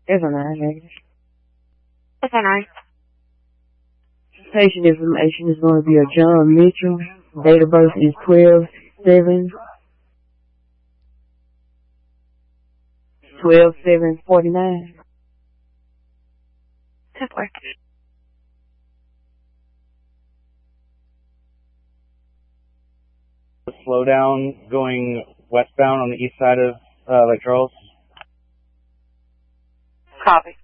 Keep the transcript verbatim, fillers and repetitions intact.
That's alright, Agnes. That's alright. Patient information is going to be a John Mitchell. Date of birth is twelve seven. twelve seven forty-nine. That works. Slow down going westbound on the east side of uh, Lake Charles. Copy.